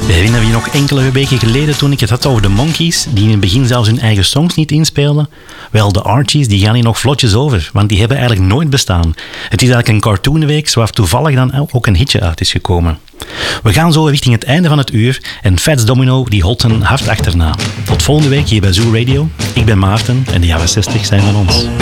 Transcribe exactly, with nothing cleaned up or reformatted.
Herinner je je nog enkele weken geleden toen ik het had over de Monkees, die in het begin zelfs hun eigen songs niet inspeelden? Wel, de Archies die gaan hier nog vlotjes over, want die hebben eigenlijk nooit bestaan. Het is eigenlijk een cartoonweek, waar toevallig dan ook een hitje uit is gekomen. We gaan zo richting het einde van het uur en Fats Domino die holt een hard achterna. Tot volgende week hier bij Zoo Radio. Ik ben Maarten en de jaren zestig zijn van ons.